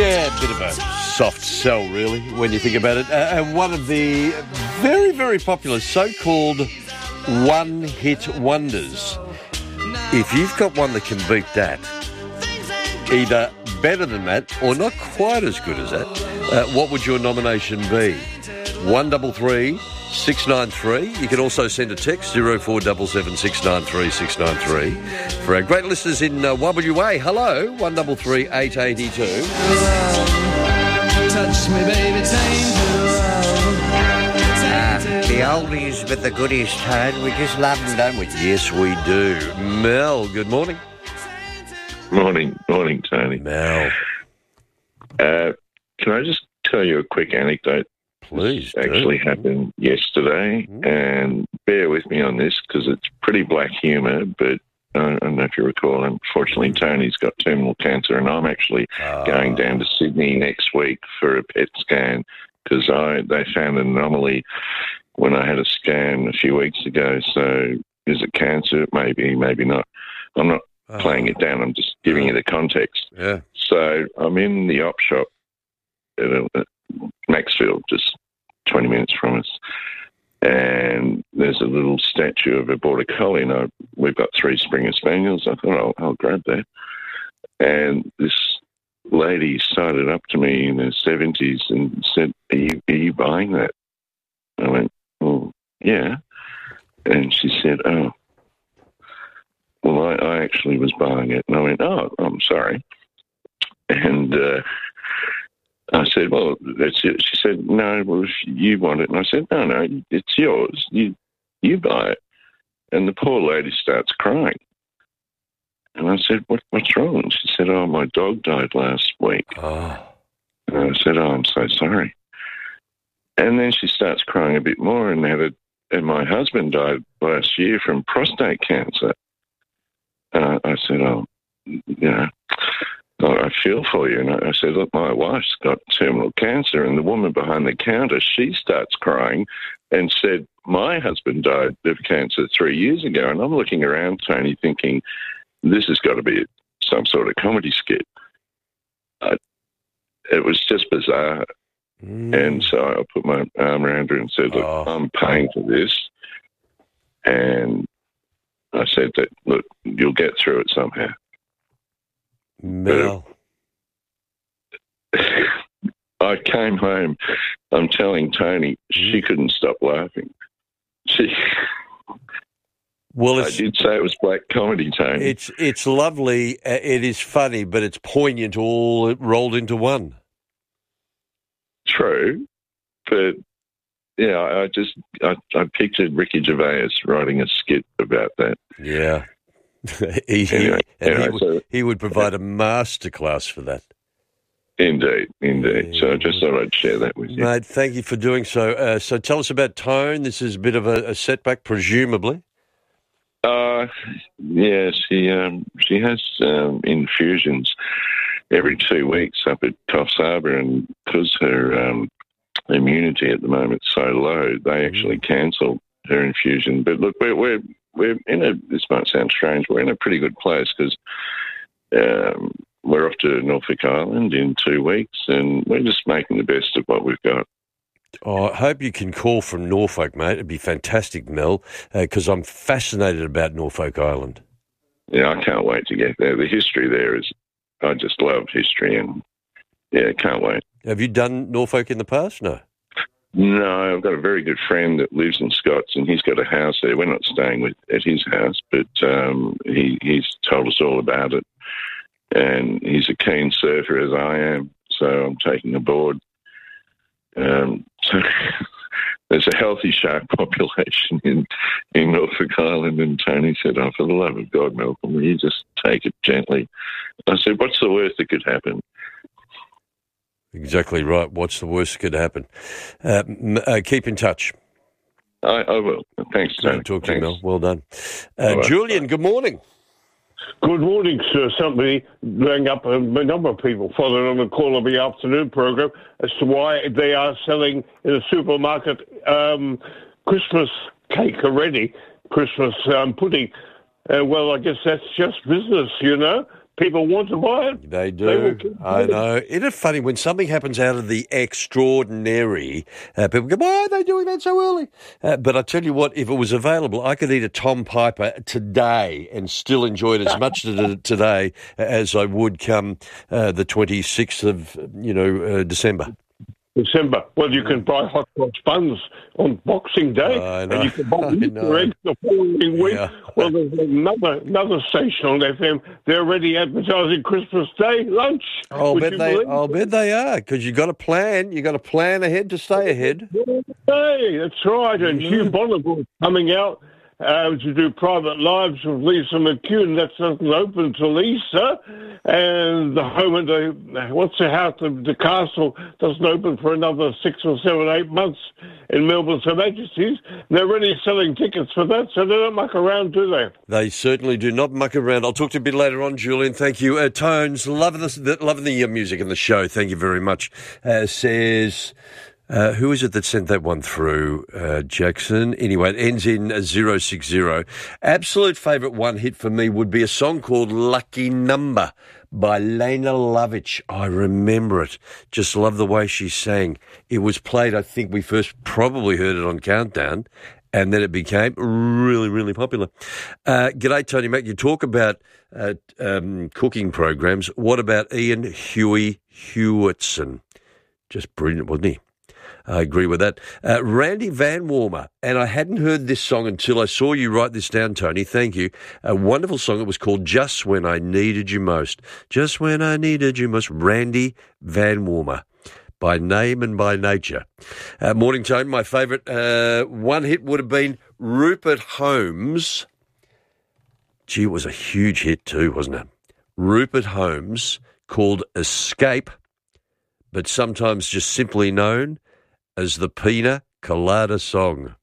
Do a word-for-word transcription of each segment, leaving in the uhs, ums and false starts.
Yeah, a bit of a soft sell, really, when you think about it. Uh, and one of the very, very popular so-called one-hit wonders. If you've got one that can beat that, either better than that or not quite as good as that, uh, what would your nomination be? one double three six nine three. You can also send a text zero four seven seven six nine three six nine three. For our great listeners in uh, W A, hello, one double three eight eighty two. Touch me, baby, Ah, the oldies but the goodies, Tone. We just love them, don't we? Yes, we do. Mel, good morning. Morning, morning, Tony. Mel. Uh, can I just tell you a quick anecdote? Please This actually do. happened yesterday, Mm. and bear with me on this because it's pretty black humour, but uh, I don't know if you recall, unfortunately, Tony's got terminal cancer, and I'm actually Ah. going down to Sydney next week for a P E T scan because I they found an anomaly when I had a scan a few weeks ago. So is it cancer? Maybe, maybe not. I'm not Ah. playing it down. I'm just giving you the context. Yeah. So I'm in the op shop at, a, at Maxfield, just twenty minutes from us, and there's a little statue of a border collie. And I, we've got three Springer Spaniels. I thought, I'll, I'll grab that. And this lady sided up to me in her seventies and said, are you, are you buying that? I went, oh, yeah. And she said, oh, well, I, I actually was buying it. And I went, oh, I'm sorry. And uh, I said, well, that's it. She said, no, well, if you want it. And I said, no, no, it's yours. You you buy it. And the poor lady starts crying. And I said, what, what's wrong? And she said, oh, my dog died last week. Oh. And I said, oh, I'm so sorry. And then she starts crying a bit more and had a, and my husband died last year from prostate cancer. And I, I said, oh, you know, I feel for you. And I said, look, my wife's got terminal cancer. And the woman behind the counter, she starts crying and said, my husband died of cancer three years ago. And I'm looking around, Tony, thinking, this has got to be some sort of comedy skit. I, it was just bizarre. Mm. And so I put my arm around her and said, look, Oh. I'm paying for this. And I said that, look, you'll get through it somehow. Mel. I came home, I'm telling Tony, she couldn't stop laughing. She, Well, I it's, did say it was black comedy, Tony. it's, it's lovely. Uh, It is funny, but it's poignant all rolled into one. True, but yeah, I just I, I pictured Ricky Gervais writing a skit about that. Yeah. he, he- Anyway, and anyway, he, would, so- he would provide a masterclass for that. Indeed, indeed. So I just Yeah. thought I'd share that with you. Mate, thank you for doing so. Uh, so tell us about Tone. This is a bit of a, a setback, presumably. Uh, yeah, she um, she has um, infusions every two weeks up at Coffs Harbour, and because her um, immunity at the moment is so low, they actually cancelled her infusion. But look, we're we're we're in a. This might sound strange. We're in a pretty good place because um, we're off to Norfolk Island in two weeks, and we're just making the best of what we've got. Oh, I hope you can call from Norfolk, mate. It'd be fantastic, Mel, because I'm fascinated about Norfolk Island. Yeah, I can't wait to get there. The history there is, I just love history, and yeah, can't wait. Have you done Norfolk in the past? No. No, I've got a very good friend that lives in Scots, and he's got a house there. We're not staying with at his house, but um, he, he's told us all about it. And he's a keen surfer as I am, so I'm taking aboard. Um, so there's a healthy shark population in, in Norfolk Island, and Tony said, oh, for the love of God, Malcolm, will you just take it gently? I said, what's the worst that could happen? Exactly right. What's the worst that could happen? Uh, m- uh, keep in touch. I, I will. Thanks, Great Tony. to talk to you, Thanks. Mel. Well done. Uh, right. Julian, good morning. Good morning, sir. Somebody rang up, a number of people following on the call of the afternoon program as to why they are selling in the supermarket um, Christmas cake already, Christmas um, pudding. Uh, well, I guess that's just business, you know. people want to buy it. They do. They I know. Isn't it funny when something happens out of the extraordinary, uh, people go, why are they doing that so early? Uh, but I tell you what, if it was available, I could eat a Tom Piper today and still enjoy it as much to, today as I would come uh, the twenty-sixth of, you know, uh, December. December. Well, you can buy hot cross buns on Boxing Day, I know. and you can buy Easter eggs the following week. Yeah. Well, there's another another station on F M. They're already advertising Christmas Day lunch. I'll Would bet you they. believe? I'll bet they are, because you got to plan. You got to plan ahead to stay ahead. Hey, that's right. And Hugh Bonneville coming out uh, to do Private Lives with Lisa McCune. That doesn't open till Easter. And the home at the, what's the house, the, the castle, doesn't open for another six or seven, eight months in Melbourne's Her Majesty's. They're already selling tickets for that, so they don't muck around, do they? They certainly do not muck around. I'll talk to you a bit later on, Julian. Thank you. Uh, Tones, loving the, loving the uh, music and the show. Thank you very much. Uh, says... Uh, who is it that sent that one through, uh, Jackson? Anyway, it ends in zero six zero. Absolute favourite one hit for me would be a song called Lucky Number by Lena Lovitch. I remember it. Just love the way she sang. It was played, I think we first probably heard it on Countdown, and then it became really, really popular. Uh, g'day, Tony Mac. You talk about uh, um, cooking programs. What about Ian Huey Hewitson? Just brilliant, wasn't he? I agree with that. Uh, Randy Van Warmer, and I hadn't heard this song until I saw you write this down, Tony. Thank you. A wonderful song. It was called Just When I Needed You Most. Just When I Needed You Most. Randy Van Warmer, by name and by nature. Uh, Morning Tone, my favourite uh, one hit would have been Rupert Holmes. Gee, it was a huge hit too, wasn't it? Rupert Holmes, called Escape, but sometimes just simply known as the Pina Colada song.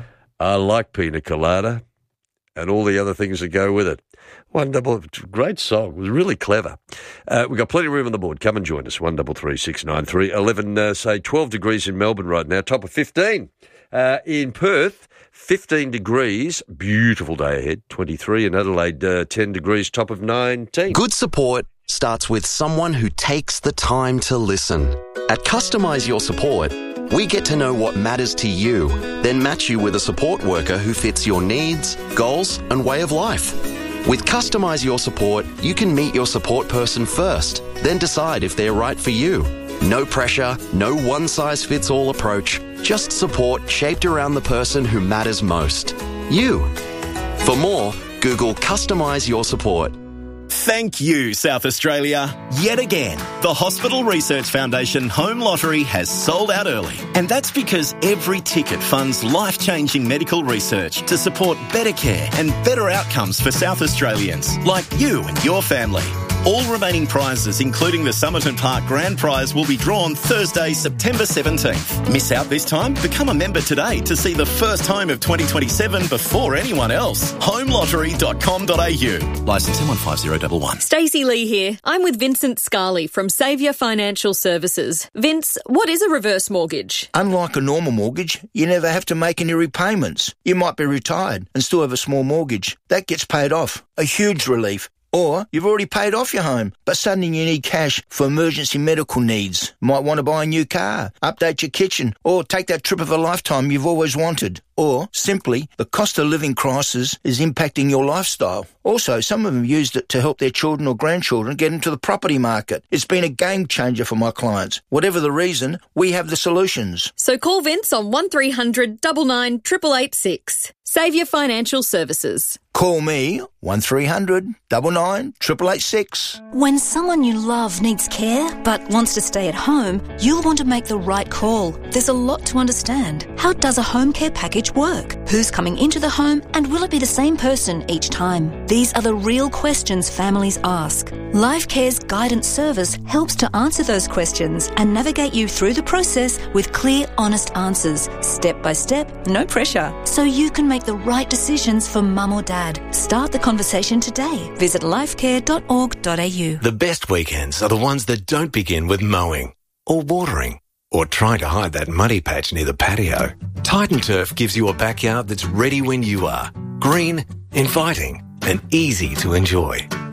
I like Pina Colada and all the other things that go with it. One double, great song. It was really clever. Uh, we've got plenty of room on the board. Come and join us. One double three six nine three eleven. Uh, say twelve degrees in Melbourne right now. Top of fifteen uh, in Perth. Fifteen degrees. Beautiful day ahead. Twenty-three in Adelaide. Uh, Ten degrees. Top of nineteen. Good support starts with someone who takes the time to listen. At Customise Your Support, we get to know what matters to you, then match you with a support worker who fits your needs, goals, and way of life. With Customise Your Support, you can meet your support person first, then decide if they're right for you. No pressure, no one-size-fits-all approach, just support shaped around the person who matters most. You. For more, Google Customise Your Support. Thank you, South Australia. Yet again, the Hospital Research Foundation Home Lottery has sold out early. And that's because every ticket funds life-changing medical research to support better care and better outcomes for South Australians, like you and your family. All remaining prizes, including the Somerton Park Grand Prize, will be drawn Thursday, September seventeenth. Miss out this time? Become a member today to see the first home of twenty twenty-seven before anyone else. home lottery dot com dot a u. Licence M one five zero one one. Stacey Lee here. I'm with Vincent Scarley from Saviour Financial Services. Vince, what is a reverse mortgage? Unlike a normal mortgage, you never have to make any repayments. You might be retired and still have a small mortgage. That gets paid off. A huge relief. Or you've already paid off your home, but suddenly you need cash for emergency medical needs. Might want to buy a new car, update your kitchen, or take that trip of a lifetime you've always wanted. Or, simply, the cost of living crisis is impacting your lifestyle. Also, some of them used it to help their children or grandchildren get into the property market. It's been a game changer for my clients. Whatever the reason, we have the solutions. So call Vince on one three hundred nine nine eight eight eight six. Saviour Financial Services. Call me, one three hundred nine nine eight eight eight six. When someone you love needs care but wants to stay at home, you'll want to make the right call. There's a lot to understand. How does a home care package work? Who's coming into the home, and will it be the same person each time? These are the real questions families ask. LifeCare's guidance service helps to answer those questions and navigate you through the process with clear, honest answers, step by step, no pressure, so you can make the right decisions for mum or dad. Start the conversation today. Visit lifecare dot org dot a u. The best weekends are the ones that don't begin with mowing or watering or trying to hide that muddy patch near the patio. Titan Turf gives you a backyard that's ready when you are. Green, inviting, and easy to enjoy.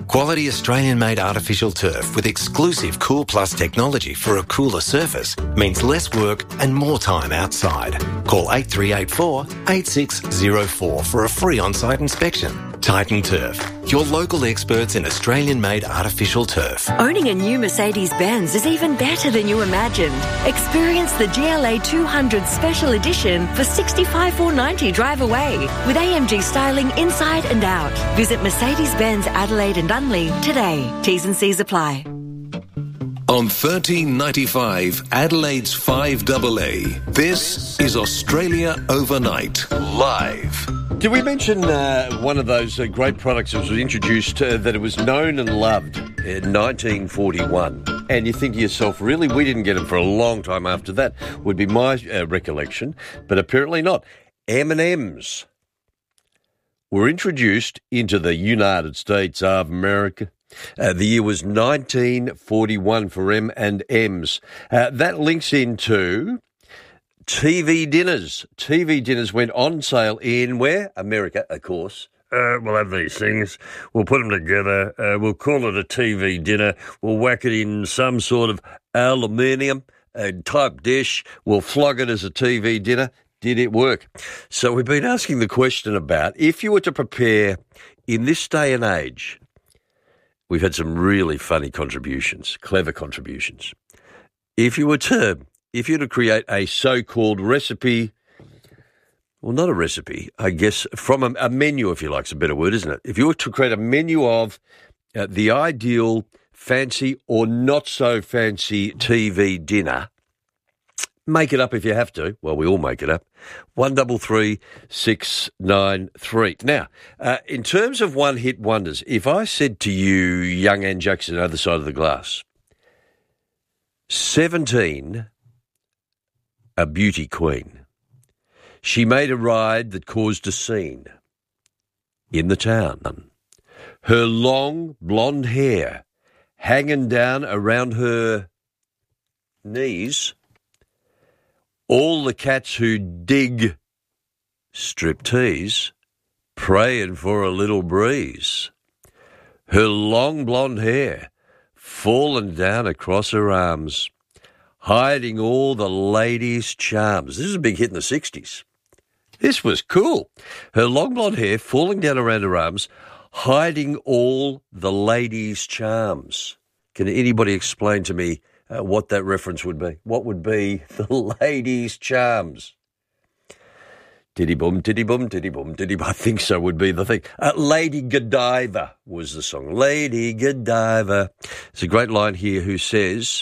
Quality Australian-made artificial turf with exclusive Cool Plus technology for a cooler surface means less work and more time outside. Call eight three eight four, eight six zero four for a free on-site inspection. Titan Turf, your local experts in Australian-made artificial turf. Owning a new Mercedes-Benz is even better than you imagined. Experience the G L A two hundred Special Edition for sixty-five thousand four hundred ninety dollars drive away with A M G styling inside and out. Visit Mercedes-Benz Adelaide and Unley today. T's and C's apply. On thirteen ninety-five, Adelaide's five A A, this is Australia Overnight, live. Did we mention uh, one of those uh, great products that was introduced uh, that it was known and loved in nineteen forty-one? And you think to yourself, really, we didn't get them for a long time after that, would be my uh, recollection, but apparently not. M and M's were introduced into the United States of America. Uh, the year was nineteen forty-one for M and M's. Uh, that links into T V dinners. T V dinners went on sale in where? America, of course. Uh, we'll have these things. We'll put them together. Uh, we'll call it a T V dinner. We'll whack it in some sort of aluminium uh, type dish. We'll flog it as a T V dinner. Did it work? So we've been asking the question about if you were to prepare in this day and age. We've had some really funny contributions, clever contributions. If you were to If you were to create a so-called recipe, well, not a recipe, I guess, from a, a menu, if you like, it's a better word, isn't it? If you were to create a menu of uh, the ideal fancy or not-so-fancy T V dinner, make it up if you have to. Well, we all make it up. one double three six nine three. Now, uh, in terms of one-hit wonders, if I said to you, young Ann Jackson, other side of the glass, seventeen... a beauty queen. She made a ride that caused a scene in the town. Her long blonde hair hanging down around her knees. All the cats who dig striptease praying for a little breeze. Her long blonde hair falling down across her arms, hiding all the ladies' charms. This is a big hit in the sixties. This was cool. Her long blonde hair falling down around her arms, hiding all the ladies' charms. Can anybody explain to me uh, what that reference would be? What would be the ladies' charms? Tiddy-boom, tiddy-boom, tiddy-boom, tiddy-boom. I think so would be the thing. Uh, Lady Godiva was the song. Lady Godiva. It's a great line here who says...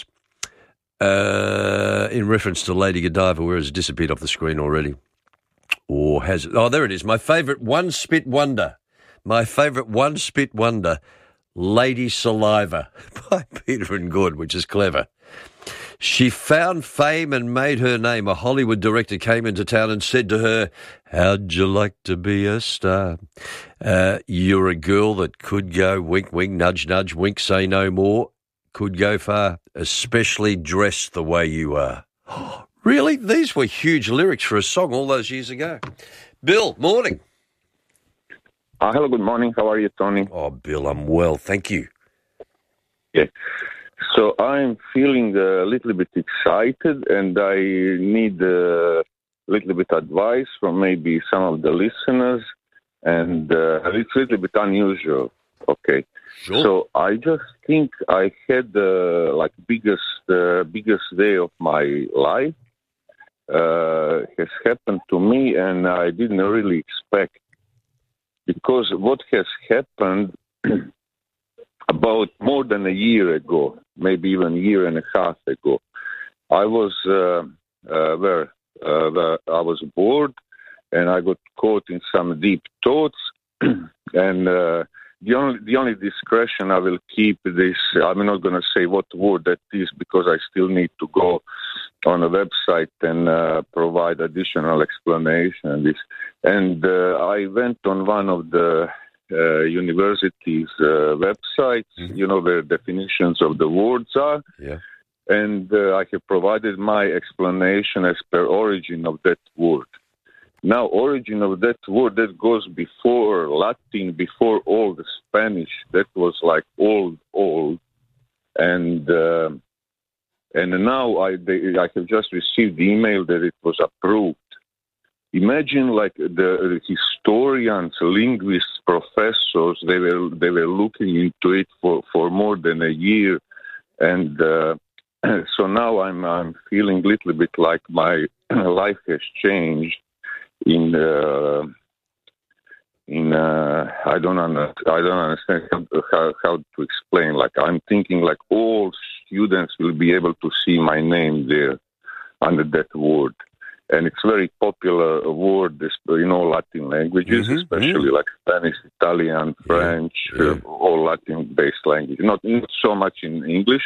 Uh, in reference to Lady Godiva, where it's disappeared off the screen already. Or has it? Oh, there it is. My favourite one spit wonder. My favourite one spit wonder, Lady Saliva by Peter and Good, which is clever. She found fame and made her name. A Hollywood director came into town and said to her, how'd you like to be a star? Uh, you're a girl that could go wink, wink, nudge, nudge, wink, say no more. Could go far, especially dressed the way you are. Really? These were huge lyrics for a song all those years ago. Bill, morning. Uh, hello, good morning. How are you, Tony? Oh, Bill, I'm well, thank you. Yeah. So I'm feeling a little bit excited, and I need a little bit advice from maybe some of the listeners, and uh, it's a little bit unusual. Okay. Sure. So I just think I had the uh, like biggest uh, biggest day of my life uh, has happened to me, and I didn't really expect, because what has happened about more than a year ago, maybe even a year and a half ago, I was uh, uh, where, uh, where I was bored, and I got caught in some deep thoughts, and. Uh, The only, the only discretion I will keep this, I'm not going to say what word that is, because I still need to go on a website and uh, provide additional explanation on this. And uh, I went on one of the uh, university's uh, websites, mm-hmm. you know, where definitions of the words are. Yeah. And uh, I have provided my explanation as per origin of that word. now origin of that word that goes before Latin, before all the Spanish. That was like old, old, and uh, and now I they, I have just received the email that it was approved. Imagine like the historians, linguists, professors, they were they were looking into it for, for more than a year, and uh, so now I'm I'm feeling a little bit like my life has changed. In uh, in uh, I don't under, I don't understand how how to explain. Like I'm thinking like all students will be able to see my name there under that word. And it's very popular word, you know, Latin languages, mm-hmm, especially mm-hmm. like Spanish, Italian, French, yeah, yeah. Uh, all Latin-based languages. Not, not so much in English.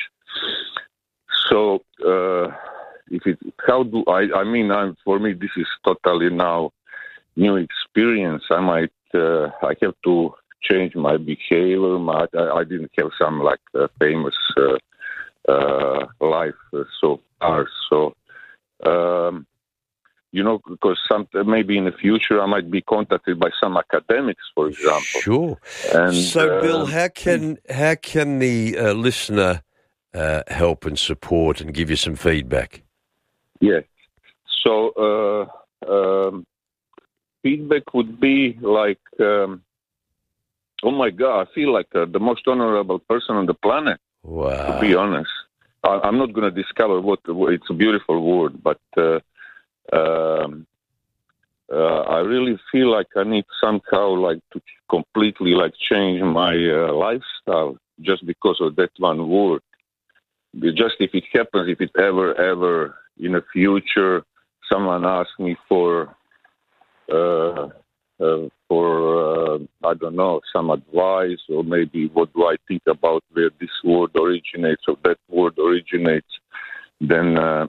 So, uh, if it, how do I? I mean, I'm, for me, this is totally now new experience. I might, uh, I have to change my behavior. My, I, I didn't have some like uh, famous uh, uh, life uh, so far. So. Um, You know, because some, maybe in the future I might be contacted by some academics, for example. Sure. And, so, uh, Bill, how can how can the uh, listener uh, help and support and give you some feedback? Yeah. So, uh, um, feedback would be like, um, oh my God, I feel like uh, the most honorable person on the planet. Wow. To be honest, I, I'm not going to discover what it's a beautiful word, but. Uh, Um, uh, I really feel like I need somehow like to completely like change my uh, lifestyle just because of that one word. Just if it happens, if it ever, ever in the future, someone asks me for, uh, uh, for uh, I don't know, some advice or maybe what do I think about where this word originates or that word originates, then. Uh,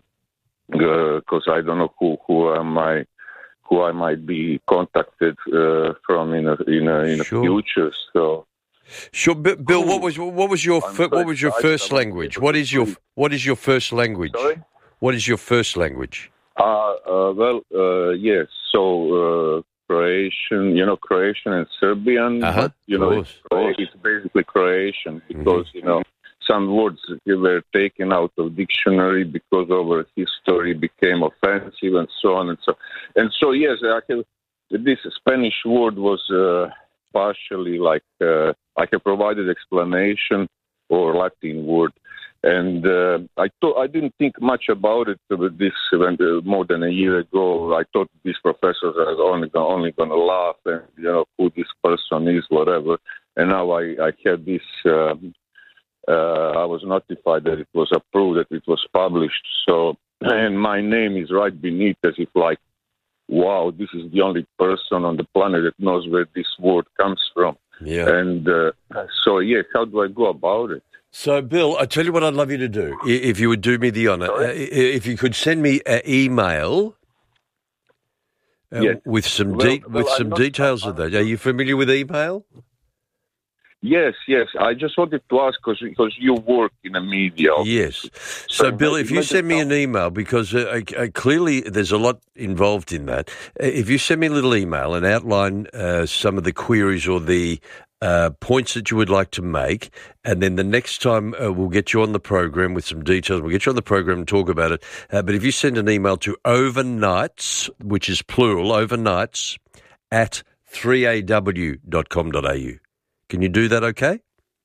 Because uh, I don't know who who am I, who I might be contacted uh, from in a, in a, in sure. the future. So, sure, B- Bill. What was what was your fir- what was your first language? What is your what is your first language? Sorry? What is your first language? Uh, uh well, uh, yes. So uh, Croatian, you know, Croatian and Serbian. Uh-huh. But, you know, it's, it's basically Croatian because mm-hmm. you know. Some words were taken out of dictionary because our history became offensive and so on and so. And so, yes, I have, this Spanish word was uh, partially like uh, I have provided explanation or Latin word, and uh, I thought I didn't think much about it with this when, uh, more than a year ago. I thought these professors are only only going to laugh and you know who this person is, whatever. And now I I had this. Uh, Uh, I was notified that it was approved, that it was published. So, and my name is right beneath as if like, wow, this is the only person on the planet that knows where this word comes from. Yeah. And uh, so, yes, how do I go about it? So, Bill, I tell you what I'd love you to do, if you would do me the honour. Uh, if you could send me an email uh, yes. with some well, de- well, with I'm some not, details I'm, of that. Are you familiar with email? Yes, yes. I just wanted to ask because because you work in the media. Yes. So, so Bill, if you send me an email, because uh, uh, clearly there's a lot involved in that, uh, if you send me a little email and outline uh, some of the queries or the uh, points that you would like to make, and then the next time uh, we'll get you on the program with some details. We'll get you on the program and talk about it. Uh, but if you send an email to overnights, which is plural, overnights, at three a w dot com dot a u. Can you do that okay?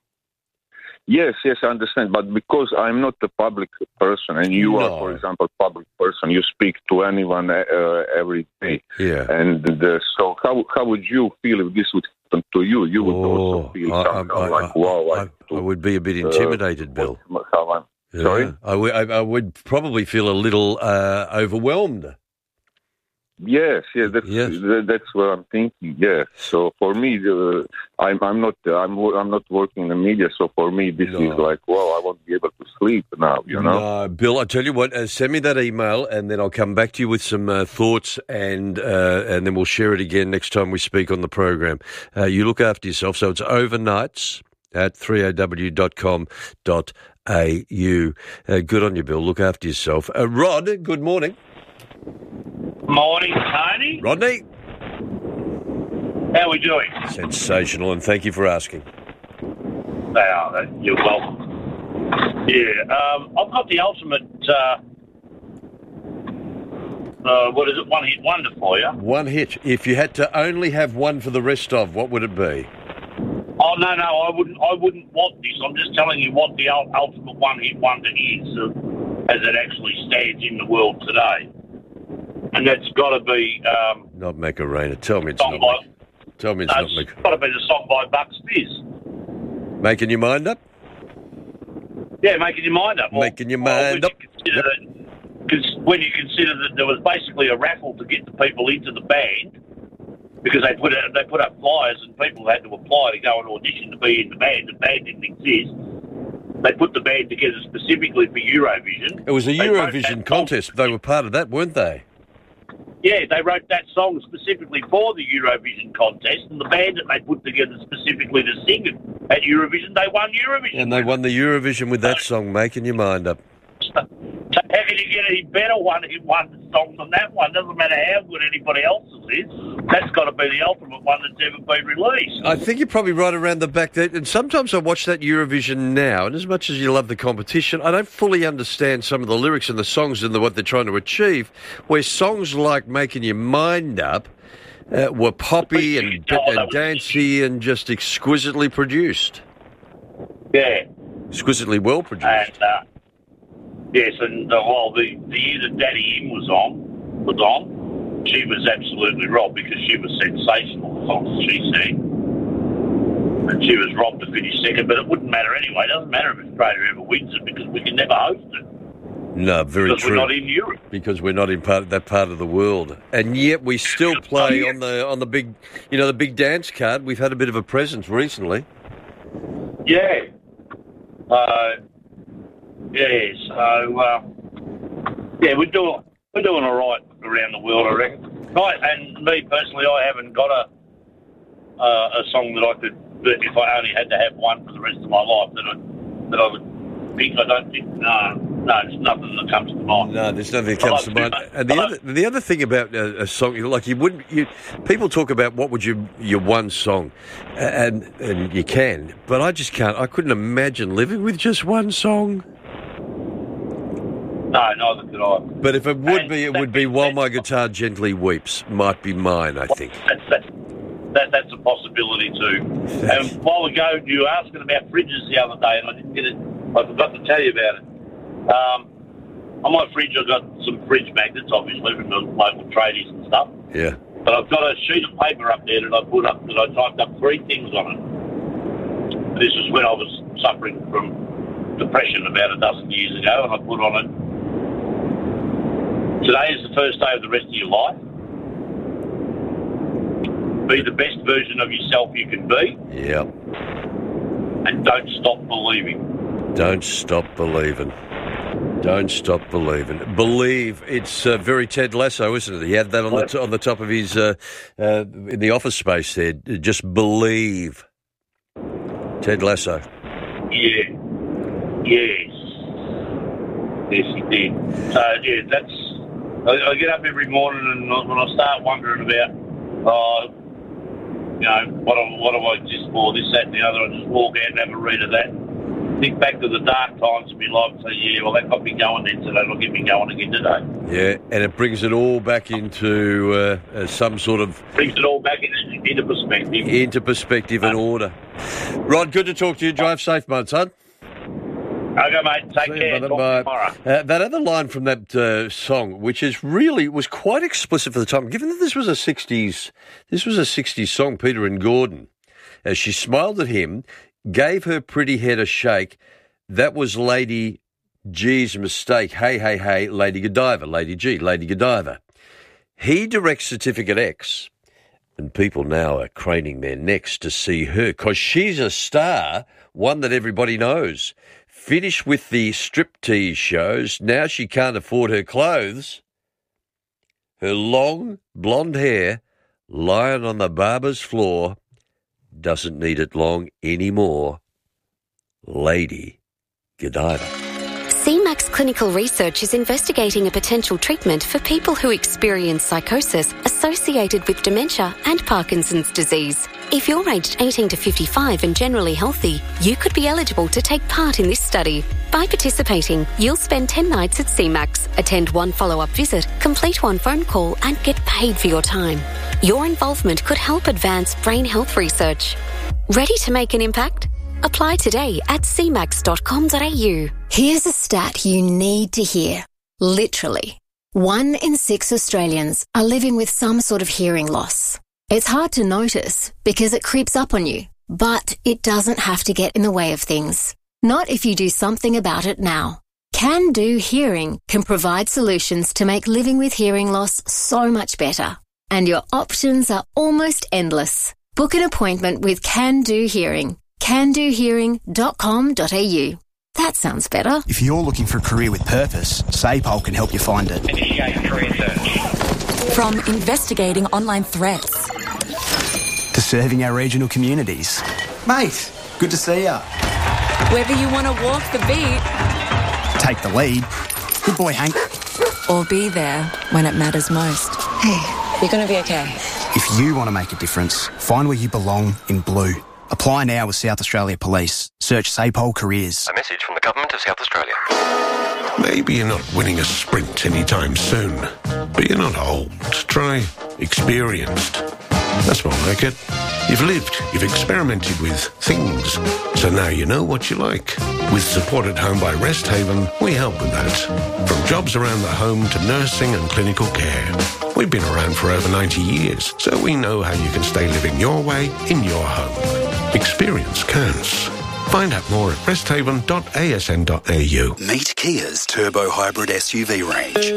Yes, yes, I understand. But because I'm not a public person and you no. are, for example, a public person, you speak to anyone uh, every day. Yeah. And the, so how how would you feel if this would happen to you? You would oh, also feel I, something I, like, I, wow. I, I, I would be a bit intimidated, uh, Bill. How I'm, yeah. Sorry? I, w- I, I would probably feel a little uh, overwhelmed. Yes, yes, that's yes. that's what I'm thinking. Yes, so for me, uh, I'm I'm not I'm I'm not working in the media. So for me, this no. is like, well, I won't be able to sleep now. You know, no, Bill. I tell you what, uh, send me that email, and then I'll come back to you with some uh, thoughts, and uh, and then we'll share it again next time we speak on the program. Uh, you look after yourself. So it's overnights at three a w dot com dot a u. Uh, good on you, Bill. Look after yourself. Uh, Rod, good morning. Morning, Tony. Rodney. How are we doing? Sensational, and thank you for asking. They are. You're welcome. Yeah, um, I've got the ultimate, uh, uh, what is it, one-hit wonder for you. One hit. If you had to only have one for the rest of, what would it be? Oh, no, no, I wouldn't I wouldn't want this. I'm just telling you what the ultimate one-hit wonder is uh, as it actually stands in the world today. And that's got to be... Um, not Macarena. Tell me it's not... by, tell me it's no, not Macarena. It's got to be the song by Bucks Fizz. Making your mind up? Yeah, making your mind up. Well, making your mind well, up. You yep. that, when you consider that there was basically a raffle to get the people into the band, because they put out, they put up flyers and people had to apply to go and audition to be in the band. The band didn't exist. They put the band together specifically for Eurovision. It was a they Eurovision contest. They were part of that, weren't they? Yeah, they wrote that song specifically for the Eurovision contest, and the band that they put together specifically to sing it at Eurovision, they won Eurovision. And they won the Eurovision with that song, Making Your Mind Up. So how can you get any better one in one song than that one? Doesn't matter how good anybody else's is. That's got to be the ultimate one that's ever been released. I think you're probably right around the back there. And sometimes I watch that Eurovision now, and as much as you love the competition, I don't fully understand some of the lyrics and the songs and the, what they're trying to achieve, where songs like Making Your Mind Up uh, were poppy and, oh, and dancey and just exquisitely produced. Yeah. Exquisitely well produced. And, uh, yes, and uh, well, the, the year that Daddy M was on, was on, she was absolutely robbed because she was sensational, the songs that she sang. And she was robbed to finish second, but it wouldn't matter anyway. It doesn't matter if Australia ever wins it because we can never host it. No, very because true. Because we're not in Europe. Because we're not in part that part of the world, and yet we still play on the on the big, you know, the big dance card. We've had a bit of a presence recently. Yeah. Uh, yeah. So uh, yeah, we're doing we're doing all right around the world, I reckon. Right, and me personally, I haven't got a uh, a song that I could, that if I only had to have one for the rest of my life, that I that I would pick. I don't think no. No, there's nothing that comes to mind. No, there's nothing that comes to mind. And the other, the other thing about a, a song, like you wouldn't, you people talk about what would you your one song, and and you can, but I just can't. I couldn't imagine living with just one song. No, neither could I. But if it would and be, it would be "While My Guitar Gently Weeps." Might be mine, I think. That's that's that, that's a possibility too. And a while ago, you were asking about fridges the other day, and I didn't get it. I forgot to tell you about it. Um, on my fridge, I've got some fridge magnets, obviously, from the local tradies and stuff. Yeah. But I've got a sheet of paper up there that I put up, that I typed up three things on it. This is when I was suffering from depression about a dozen years ago, and I put on it, today is the first day of the rest of your life. Be the best version of yourself you can be. Yeah. And don't stop believing. Don't stop believing. Don't stop believing. Believe. It's uh, very Ted Lasso, isn't it? He had that on the t- on the top of his uh, uh, in the office space there. Just believe. Ted Lasso. Yeah. Yes. Yes, he did. So yeah, that's. I, I get up every morning and when I start wondering about, uh, you know, what do, what do I exist for? This, that, and the other. I just walk out and have a read of that. Think back to the dark times of my life and say, yeah, well, that got me going then, so that'll get me going again today. Yeah, and it brings it all back into uh, uh, some sort of... Brings it all back into, into perspective. Into perspective and order. Rod, good to talk to you. Drive safe, mate, son. Okay, mate. Take care. You, Talk tomorrow. Uh, that other line from that uh, song, which is really, was quite explicit for the time, given that this was a sixties, this was a sixties song, Peter and Gordon, as she smiled at him, gave her pretty head a shake. That was Lady G's mistake. Hey, hey, hey, Lady Godiva, Lady G, Lady Godiva. He directs Certificate X, and people now are craning their necks to see her, because she's a star, one that everybody knows. Finished with the striptease shows, now she can't afford her clothes. Her long blonde hair lying on the barber's floor doesn't need it long anymore. Lady Godiva. C MAX Clinical Research is investigating a potential treatment for people who experience psychosis associated with dementia and Parkinson's disease. If you're aged eighteen to fifty-five and generally healthy, you could be eligible to take part in this study. By participating, you'll spend ten nights at C MAX, attend one follow-up visit, complete one phone call and get paid for your time. Your involvement could help advance brain health research. Ready to make an impact? Apply today at c max dot com dot a u. Here's a stat you need to hear. Literally, one in six Australians are living with some sort of hearing loss. It's hard to notice because it creeps up on you, but it doesn't have to get in the way of things. Not if you do something about it now. Can Do Hearing can provide solutions to make living with hearing loss so much better. And your options are almost endless. Book an appointment with Can Do Hearing. can do hearing dot com dot a u. That sounds better. If you're looking for a career with purpose, SAPOL can help you find it. Initiate career search. From investigating online threats to serving our regional communities. Mate, good to see ya. Whether you want to walk the beat, take the lead. Good boy, Hank. Or be there when it matters most. Hey, you're going to be okay. If you want to make a difference, find where you belong in blue. Apply now with South Australia Police. Search SAPOL Careers. A message from the Government of South Australia. Maybe you're not winning a sprint anytime soon, but you're not old. Try experienced. That's more like it. You've lived, you've experimented with things, so now you know what you like. With Support at Home by Resthaven, we help with that. From jobs around the home to nursing and clinical care. We've been around for over ninety years, so we know how you can stay living your way in your home. Experience counts. Find out more at resthaven dot a s n dot a u. Meet Kia's Turbo Hybrid S U V range.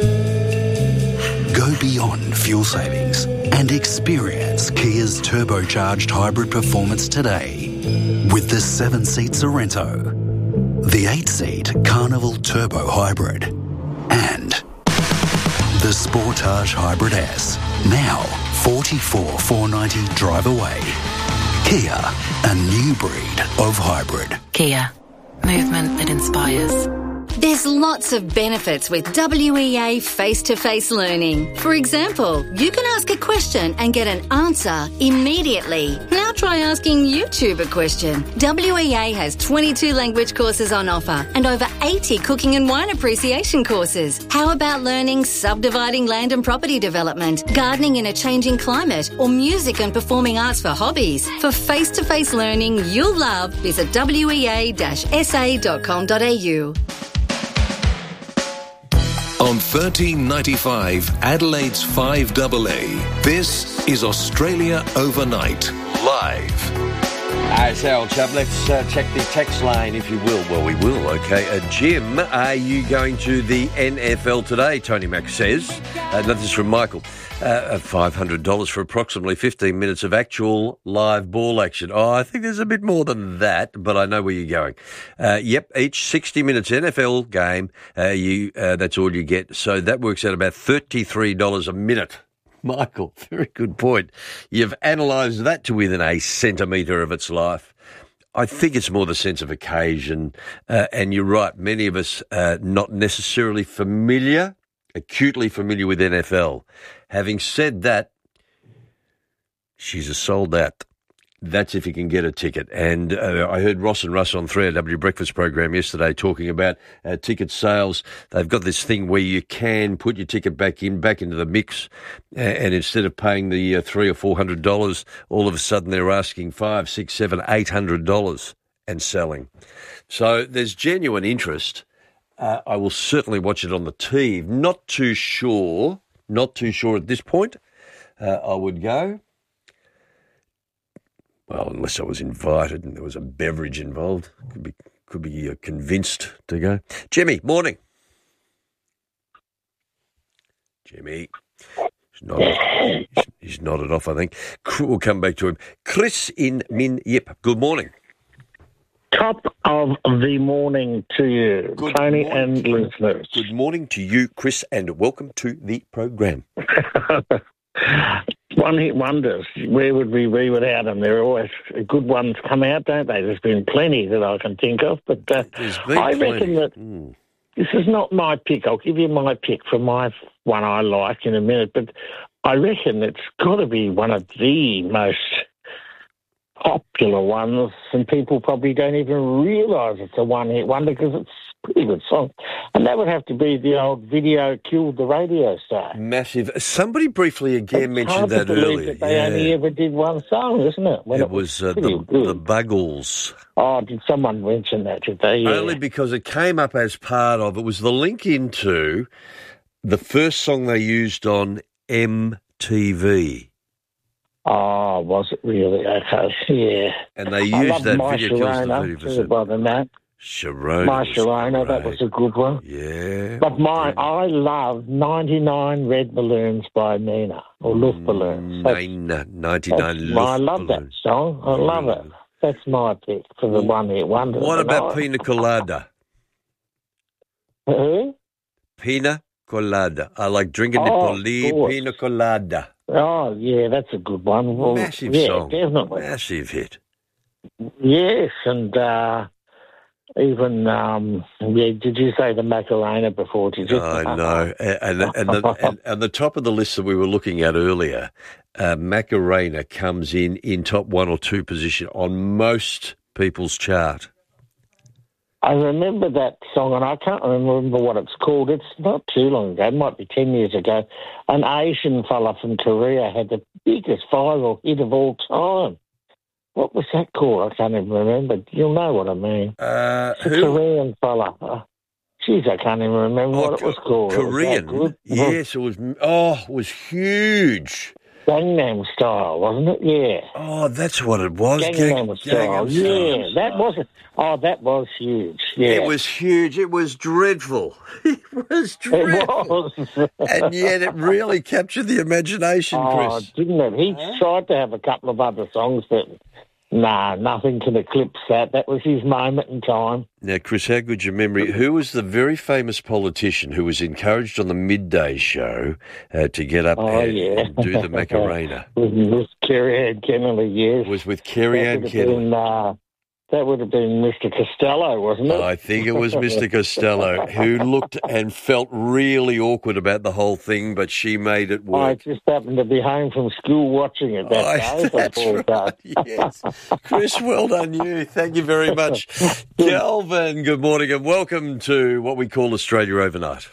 Go beyond fuel savings and experience Kia's turbocharged hybrid performance today with the seven-seat Sorrento, the eight-seat Carnival Turbo Hybrid, and the Sportage Hybrid S. Now forty-four thousand four hundred ninety drive away. Kia, a new breed of hybrid. Kia, movement that inspires. There's lots of benefits with W E A face-to-face learning. For example, you can ask a question and get an answer immediately. Now try asking YouTube a question. W E A has twenty-two language courses on offer and over eighty cooking and wine appreciation courses. How about learning subdividing land and property development, gardening in a changing climate, or music and performing arts for hobbies? For face-to-face learning you'll love, visit w e a dash s a dot com dot a u. On thirteen ninety-five, Adelaide's five A A, this is Australia Overnight, live. Uh, so, old chap, let's uh, check the text line, if you will. Well, we will, okay. Uh, Jim, are you going to the N F L today, Tony Mack says. Uh, this is from Michael. Uh, five hundred dollars for approximately fifteen minutes of actual live ball action. Oh, I think there's a bit more than that, but I know where you're going. Uh, yep, each sixty minutes N F L game, uh, you uh, that's all you get. So that works out about thirty-three dollars a minute. Michael, very good point. You've analysed that to within a centimetre of its life. I think it's more the sense of occasion, uh, and you're right, many of us uh, not necessarily familiar, acutely familiar with N F L. Having said that, she's a sold out. That's if you can get a ticket. And uh, I heard Ross and Russ on three A W Breakfast program yesterday talking about uh, ticket sales. They've got this thing where you can put your ticket back in, back into the mix, uh, and instead of paying the uh, three or four hundred dollars, all of a sudden they're asking five, six, seven, eight hundred dollars and selling. So there's genuine interest. Uh, I will certainly watch it on the T V. Not too sure, not too sure at this point. Uh, I would go. Well, unless I was invited and there was a beverage involved, could be could be uh, convinced to go. Jimmy, morning. Jimmy, he's nodded, he's, he's nodded off. I think we'll come back to him. Chris in Min Yip. Good morning. Top of the morning to you, Good Tony morning. and listeners. Good morning to you, Chris, and welcome to the program. One-hit wonders. Where would we be without them? There are always good ones come out, don't they? There's been plenty that I can think of, but uh, There's been I plenty. reckon that Mm. this is not my pick. I'll give you my pick for my one I like in a minute, but I reckon it's got to be one of the most popular ones, and people probably don't even realise it's a one-hit wonder because it's a pretty good song. And that would have to be the old Video Killed the Radio Star. Massive. Somebody briefly again It's mentioned hard to that believe earlier. that they yeah. only ever did one song, isn't it? When It was uh, pretty the, good. the Buggles. Oh, did someone mention that today? Yeah. Only because it came up as part of, it was the link into the first song they used on M T V. Oh, was it really? Okay, yeah. And they I used love that My Video Kills the Sharona, Video too, percent. by the name. Sharona. My was Sharona, that great. was a good one. Yeah. But mine, I love ninety-nine Red Balloons by Nina, or Luft Mm, Balloons. That's- Nine, ninety-nine that's- I Luft love that Balloons. song. I love it. That's my pick for the one hit wonder. What of the about night. Pina Colada? Who? Pina Colada. I like drinking Oh, the of Poli course. Pina Colada. Oh, yeah, that's a good one. Well, Massive yeah, song. definitely. Massive hit. Yes, and uh, even, um, yeah, did you say the Macarena before? Did you? I know. And, and, and, the, and, and the top of the list that we were looking at earlier, uh, Macarena comes in in top one or two position on most people's chart. I remember that song, and I can't remember what it's called. It's not too long ago. It might be ten years ago. An Asian fella from Korea had the biggest viral hit of all time. What was that called? I can't even remember. You'll know what I mean. Uh, The who? Korean fella. Uh, Jeez, I can't even remember what it was called. It was that Korean? good. Yes, it was. Oh, it was huge. Gangnam Style, wasn't it? Yeah. Oh, that's what it was. Gangnam Gang- Style. Gangnam Yeah, Style. that was. Oh, that was huge. Yeah. It was huge. It was dreadful. It was dreadful. It was. And yet it really captured the imagination, Oh, Chris. didn't it? He tried to have a couple of other songs, but nah, nothing can eclipse that. That was his moment in time. Now, Chris, how good's your memory? Who was the very famous politician who was encouraged on the midday show uh, to get up Oh, and, yeah. and do the Macarena? With, with Kerry Ann Kennedy, yes. It was with Kerry That Ann would have Kennedy. been, uh, that would have been Mister Costello, wasn't it? I think it was Mister Costello who looked and felt really awkward about the whole thing, but she made it I work. just happened to be home from school watching it that Oh, day. that's all right, yes. Chris, well done you. Thank you very much. Kelvin, good morning and welcome to what we call Australia Overnight.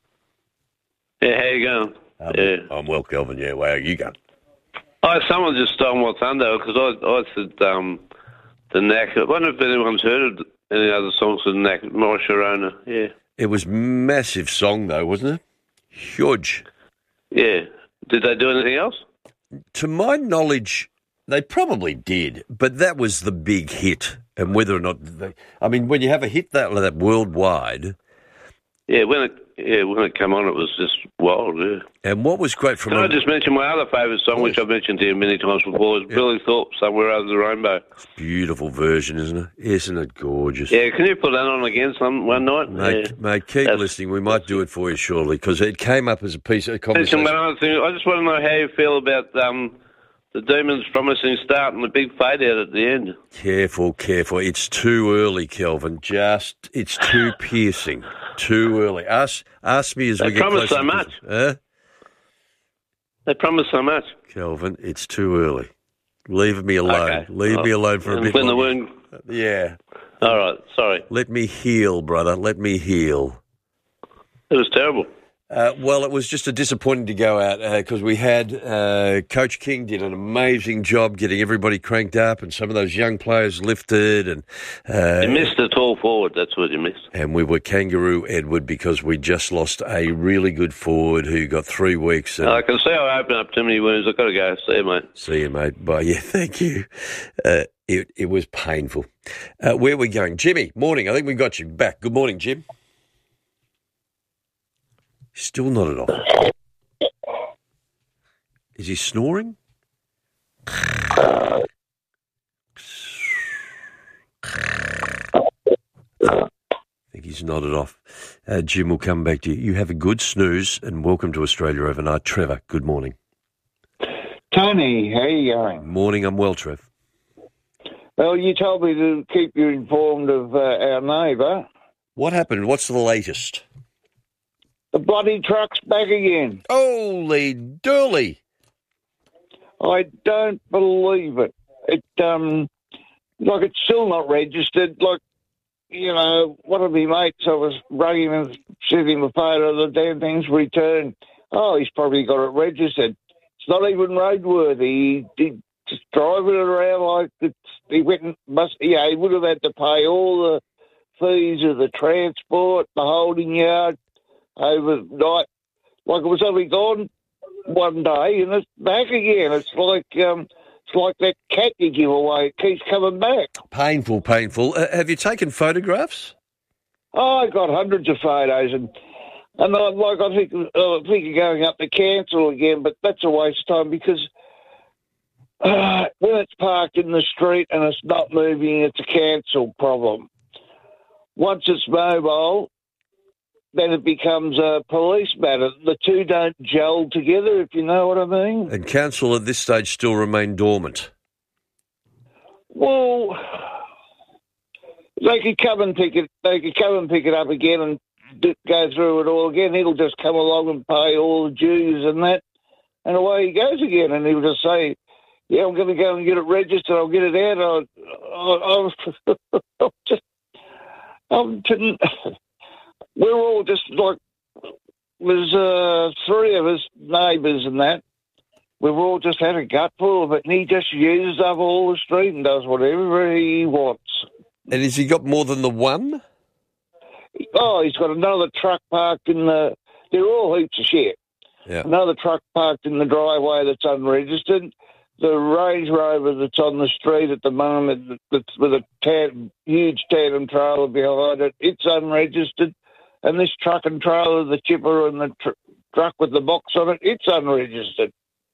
Yeah, how you going? Um, yeah. I'm well, Kelvin. Yeah, wow, you go. Oh, someone just stole my thunder because I, I said um, the Knack. I wonder if anyone's heard of any other songs of the Knack. My Sharona, yeah. It was massive song though, wasn't it? Huge. Yeah. Did they do anything else? To my knowledge, they probably did, but that was the big hit. And whether or not, they, I mean, when you have a hit that that worldwide. Yeah, when it yeah when it came on, it was just wild. Yeah. And what was great from Can a, I just mention my other favourite song, which I've mentioned here many times before, is Billy Thorpe, Somewhere Over the Rainbow. beautiful version, isn't it? Isn't it gorgeous? Yeah, can you put that on again some one night? Mate, yeah. mate keep That's- listening. We might do it for you shortly because it came up as a piece of Mention conversation. one other thing. I just want to know how you feel about um, the Demons' promising start and the big fade out at the end. Careful, careful. It's too early, Kelvin. Just, it's too piercing. Too early. Ask, ask me as They we get promise closer. so to much. Christmas. Huh? They promise so much. Kelvin, it's too early. Leave me alone. Okay. Leave me Oh, alone for a and bit when the longer. wound- Yeah. All right, sorry. Let me heal, brother. Let me heal. It was terrible. Uh, well, it was just a disappointing to go out because we had uh, Coach King did an amazing job getting everybody cranked up and some of those young players lifted and uh, You missed the tall forward. That's what you missed. and we were kangaroo Edward because we just lost a really good forward who got three weeks. And I can see I opened up too many wounds. I've got to go. See you, mate. see you, mate. Bye. Yeah, thank you. Uh, it it was painful. Uh, where are we going, Jimmy? Morning. I think we got you back. Good morning, Jim. Still not at all. Is he snoring? I think he's nodded off. Uh, Jim will come back to you. You have a good snooze and welcome to Australia Overnight. Trevor, good morning. Tony, how you going? Morning, I'm well, Trev. Well, you told me to keep you informed of uh, our neighbour. What happened? What's the latest? The bloody truck's back again. Holy durly. I don't believe it. It, um, like, it's still not registered. Like, you know, one of my mates, I was running and sending him a photo of the damn thing's returned. Oh, he's probably got it registered. It's not even roadworthy. He, he just driving it around like it's, he went and must, yeah, he would have had to pay all the fees of the transport, the holding yard, overnight. Like, it was only gone one day and it's back again. It's like, um, it's like that cat you give away. It keeps coming back. Painful, painful. Uh, have you taken photographs? Oh, I got hundreds of photos, and and I, like I think uh, I think of going up to cancel again, but that's a waste of time because uh, when it's parked in the street and it's not moving, it's a cancel problem. Once it's mobile, then it becomes a police matter. The two don't gel together, if you know what I mean. And council at this stage still remain dormant? Well, they could come and pick it. They could come and pick it up again and d- go through it all again. He'll just come along and pay all the dues and that, and away he goes again. And he'll just say, "Yeah, I'm going to go and get it registered. I'll get it out." I, I, I, I'm just, I'm. We're all just like, there's uh, three of us, neighbours and that. We've all just had a gutful of it, and he just uses up all the street and does whatever he wants. And has he got more than the one? Oh, he's got another truck parked in the... They're all heaps of shit. Yeah. Another truck parked in the driveway that's unregistered. The Range Rover that's on the street at the moment, that's with a tan, huge tandem trailer behind it, it's unregistered. And this truck and trailer, the chipper and the tr- truck with the box on it, it's unregistered.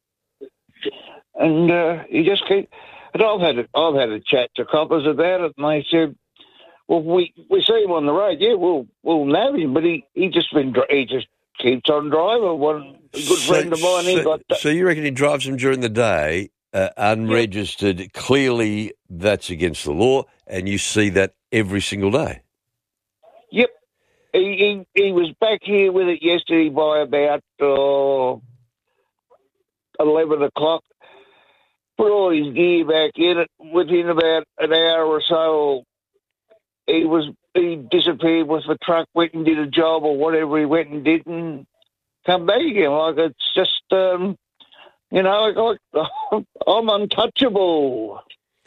And uh, you just keep... And I've had a, I've had a chat to coppers about it, and they said, "Well, we we see him on the road, yeah, we'll we'll nab him, but he, he just been he just keeps on driving." One a good So- friend of mine, he so, got so you reckon he drives them during the day, uh, unregistered? Yep. Clearly, that's against the law, and you see that every single day. Yep, he he, he was back here with it yesterday by about uh, eleven o'clock. Put all his gear back in it. Within about an hour or so, he was he disappeared with the truck, went and did a job or whatever he went and did, and come back again. Like, it's just, um, you know, like, I'm untouchable.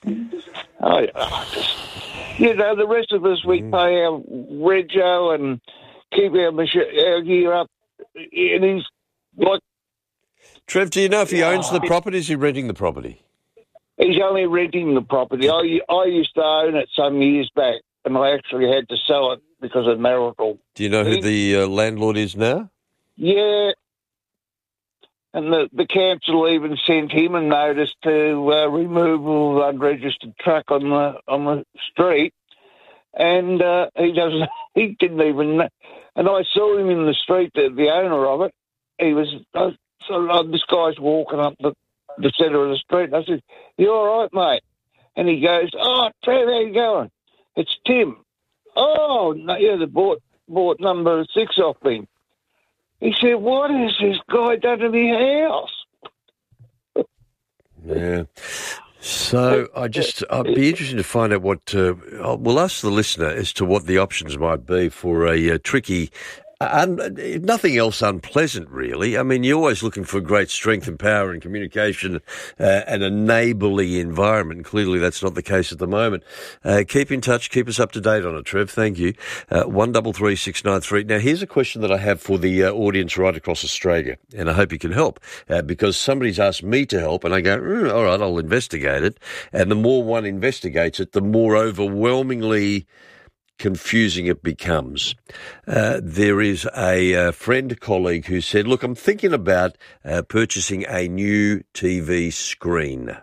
I, I just, you know, the rest of us, we pay our rego and keep our, machi- our gear up, and he's like... Trev, do you know if he owns the property? Is he renting the property? He's only renting the property. I, I used to own it some years back, and I actually had to sell it because of marital. Do you know who the uh, landlord is now? Yeah. And the, the council even sent him a notice to uh, removal of unregistered truck on the on the street, and uh, he doesn't. He didn't even know. And I saw him in the street, the, the owner of it. He was... I, So uh, this guy's walking up the, the centre of the street, and I said, "You all right, mate?" And he goes, "Oh, Trev, how you going?" "It's Tim." "Oh, no, yeah, they bought, bought number six off me." He said, "What has this guy done to my house?" Yeah. So I just, I'd be interested to find out what, uh, we'll ask the listener as to what the options might be for a uh, tricky... Un- nothing else unpleasant, really. I mean, you're always looking for great strength and power and communication uh, and a neighbourly environment. Clearly, that's not the case at the moment. Uh, keep in touch. Keep us up to date on it, Trev. Thank you. Uh, one double three six nine three. Now, here's a question that I have for the uh, audience right across Australia, and I hope you can help uh, because somebody's asked me to help, and I go, mm, all right, I'll investigate it. And the more one investigates it, the more overwhelmingly confusing it becomes. Uh, there is a, a friend, colleague who said, look, I'm thinking about uh, purchasing a new T V screen.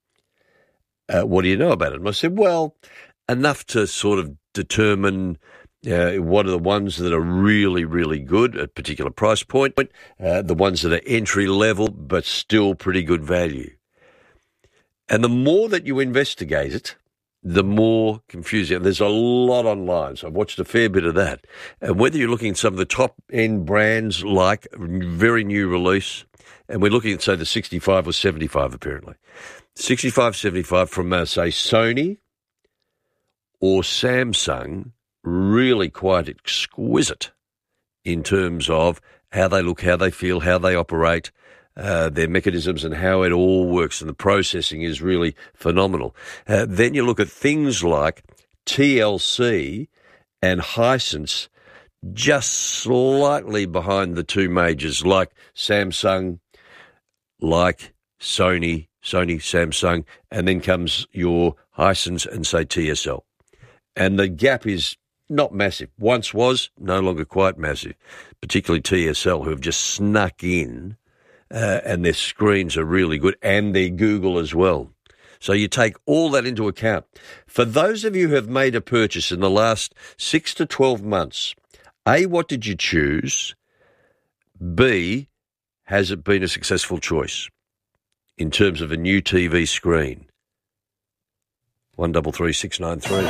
Uh, what do you know about it? And I said, well, enough to sort of determine uh, what are the ones that are really, really good at a particular price point, uh, the ones that are entry level but still pretty good value. And the more that you investigate it, the more confusing. There's a lot online, so I've watched a fair bit of that. And whether you're looking at some of the top-end brands like very new release, and we're looking at, say, the sixty-five or seventy-five, apparently. sixty-five, seventy-five from, uh, say, Sony or Samsung, really quite exquisite in terms of how they look, how they feel, how they operate, Uh, their mechanisms and how it all works, and the processing is really phenomenal. Uh, then you look at things like T L C and Hisense, just slightly behind the two majors, like Samsung, like Sony, Sony, Samsung, and then comes your Hisense and, say, T S L. And the gap is not massive. Once was, no longer quite massive, particularly T S L, who have just snuck in. Uh, and their screens are really good, and their Google as well. So you take all that into account. For those of you who have made a purchase in the last six to twelve months, A, what did you choose? B, has it been a successful choice in terms of a new T V screen? one double three six nine three.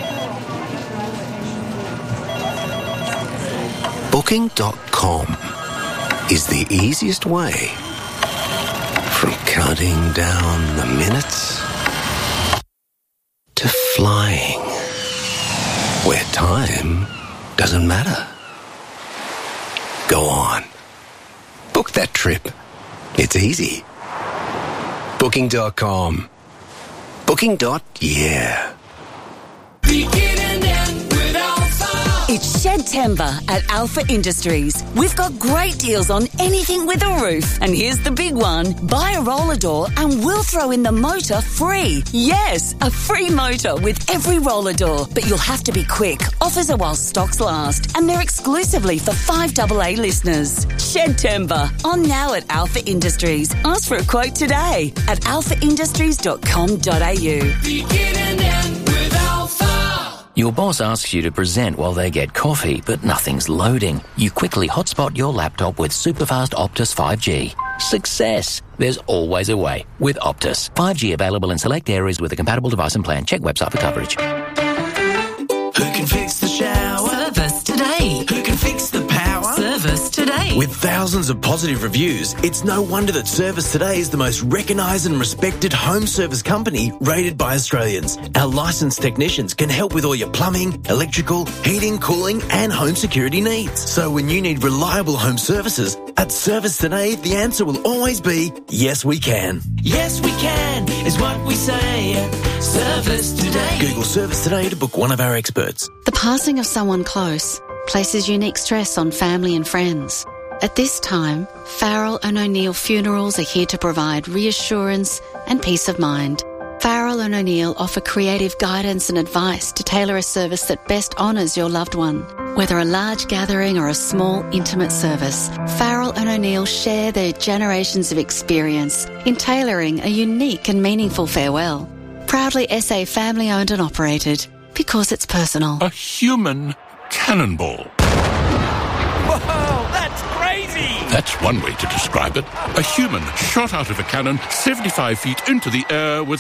Booking dot com is the easiest way from counting down the minutes to flying where time doesn't matter. Go on. Book that trip. It's easy. Booking dot com. Booking. Yeah. It's Shedtember at Alpha Industries. We've got great deals on anything with a roof. And here's the big one. Buy a roller door and we'll throw in the motor free. Yes, a free motor with every roller door. But you'll have to be quick. Offers are while stocks last. And they're exclusively for five double A listeners. Shedtember. On now at Alpha Industries. Ask for a quote today at alpha industries dot com dot a u. Your boss asks you to present while they get coffee, but nothing's loading. You quickly hotspot your laptop with superfast Optus five G. Success! There's always a way with Optus. five G available in select areas with a compatible device and plan. Check website for coverage. Who can fix the shower? Service today. Who can fix the power? Service today. With thousands of positive reviews, it's no wonder that Service Today is the most recognised and respected home service company rated by Australians. Our licensed technicians can help with all your plumbing, electrical, heating, cooling and home security needs. So when you need reliable home services, at Service Today, the answer will always be, yes, we can. Yes, we can, is what we say. Service Today. Google Service Today to book one of our experts. The passing of someone close places unique stress on family and friends. At this time, Farrell and O'Neill Funerals are here to provide reassurance and peace of mind. Farrell and O'Neill offer creative guidance and advice to tailor a service that best honours your loved one. Whether a large gathering or a small, intimate service, Farrell and O'Neill share their generations of experience in tailoring a unique and meaningful farewell. Proudly S A family owned and operated, because it's personal. A human cannonball. Whoa, that's crazy! That's one way to describe it. A human shot out of a cannon seventy-five feet into the air with